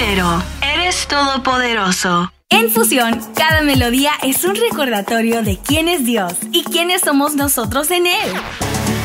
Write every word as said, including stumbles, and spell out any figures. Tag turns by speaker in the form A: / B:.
A: entero. Eres todopoderoso.
B: En Fusión, cada melodía es un recordatorio de quién es Dios y quiénes somos nosotros en Él.